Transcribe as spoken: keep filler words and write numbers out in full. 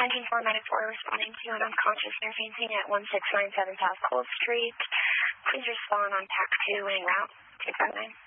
nineteen four medic four responding to an unconscious nurse fainting at one six nine seven South Cole Street. Please respond on tax two en route. six seven nine.